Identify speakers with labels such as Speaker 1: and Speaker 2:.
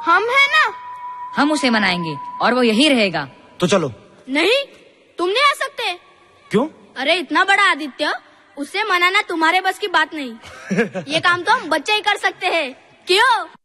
Speaker 1: हम है ना,
Speaker 2: हम उसे मनाएंगे और वो यही रहेगा।
Speaker 3: तो चलो।
Speaker 1: नहीं, तुम नहीं आ सकते।
Speaker 3: क्यों?
Speaker 1: अरे इतना बड़ा आदित्य, उसे मनाना तुम्हारे बस की बात नहीं। ये काम तो हम बच्चे ही कर सकते हैं। क्यों?